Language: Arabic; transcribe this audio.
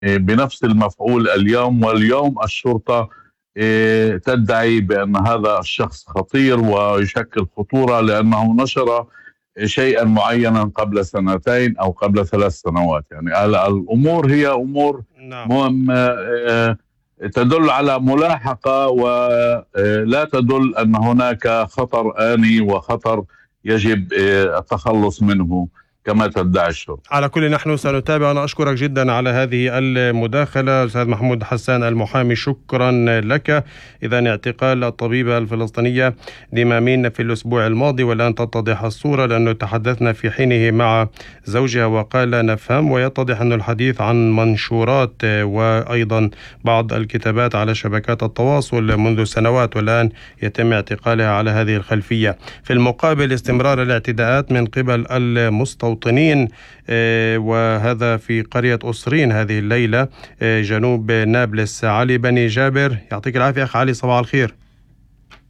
بنفس المفعول اليوم، واليوم الشرطة تدعي بأن هذا الشخص خطير ويشكل خطورة لأنه نشر شيئا معينا قبل سنتين أو قبل 3 سنوات. يعني الأمور هي أمور نعم. مهم تدل على ملاحقة، ولا تدل أن هناك خطر آني وخطر يجب التخلص منه كما تدعي الشرطة. على كل نحن سنتابع. أنا أشكرك جدا على هذه المداخلة أستاذ محمود حسان المحامي، شكرا لك. إذا اعتقال الطبيبة الفلسطينية ديمامين في الأسبوع الماضي، والآن تتضح الصورة لأنه تحدثنا في حينه مع زوجها وقال لا نفهم، ويتضح أن الحديث عن منشورات وأيضا بعض الكتابات على شبكات التواصل منذ سنوات، والآن يتم اعتقالها على هذه الخلفية. في المقابل استمرار الاعتداءات من قبل المستوطنين، وهذا في قرية أسرين هذه الليلة جنوب نابلس. علي بني جابر، يعطيك العافية أخ علي، صباح الخير.